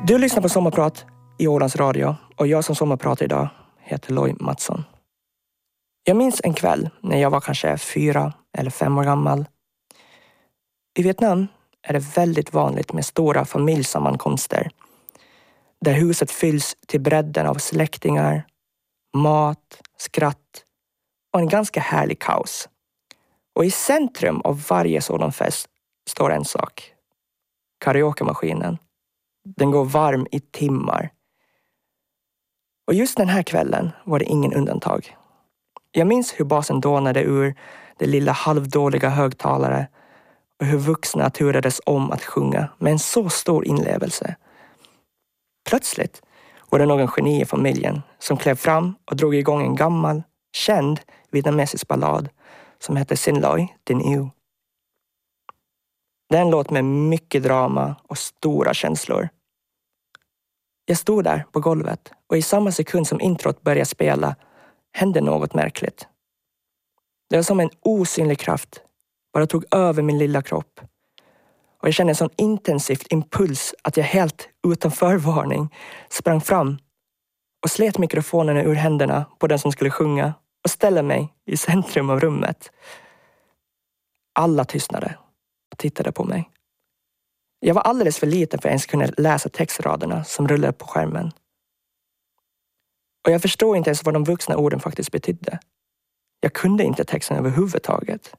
Du lyssnar på Sommarprat i Ålands Radio och jag som sommarpratar idag heter Loj Mattsson. Jag minns en kväll när jag var kanske 4 eller 5 år gammal. I Vietnam är det väldigt vanligt med stora familjsammankomster där huset fylls till bredden av släktingar, mat, skratt och en ganska härlig kaos. Och i centrum av varje sådan fest står en sak. Karaoke-maskinen. Den går varm i timmar. Och just den här kvällen var det ingen undantag. Jag minns hur basen dånade ur det lilla halvdåliga högtalare och hur vuxna turades om att sjunga med en så stor inlevelse. Plötsligt var det någon geni i familjen som klev fram och drog igång en gammal, känd vietnamesisk ballad som hette Sin Loi Din Yêu. Det är en låt med mycket drama och stora känslor. Jag stod där på golvet och i samma sekund som introt började spela hände något märkligt. Det var som en osynlig kraft bara tog över min lilla kropp. Och jag kände en sån intensivt impuls att jag helt utan förvarning sprang fram och slet mikrofonen ur händerna på den som skulle sjunga och ställde mig i centrum av rummet. Alla tystnade och tittade på mig. Jag var alldeles för liten för att ens kunna läsa textraderna som rullade på skärmen. Och jag förstod inte ens vad de vuxna orden faktiskt betydde. Jag kunde inte texten överhuvudtaget.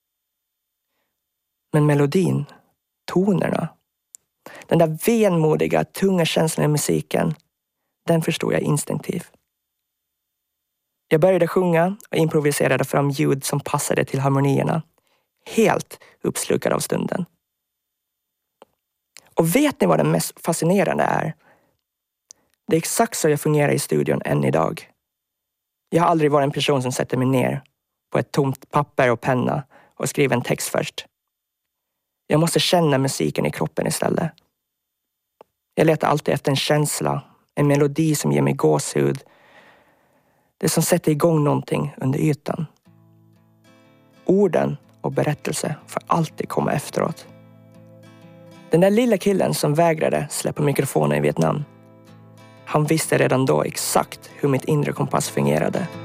Men melodin, tonerna, den där venmodiga, tunga känslan i musiken, den förstod jag instinktivt. Jag började sjunga och improviserade fram ljud som passade till harmonierna. Helt uppslukad av stunden. Och vet ni vad det mest fascinerande är? Det är exakt så jag fungerar i studion än idag. Jag har aldrig varit en person som sätter mig ner på ett tomt papper och penna och skriver en text först. Jag måste känna musiken i kroppen istället. Jag letar alltid efter en känsla, en melodi som ger mig gåshud. Det som sätter igång någonting under ytan. Orden och berättelse får alltid komma efteråt. Den där lilla killen som vägrade släppa mikrofonen i Vietnam. Han visste redan då exakt hur mitt inre kompass fungerade.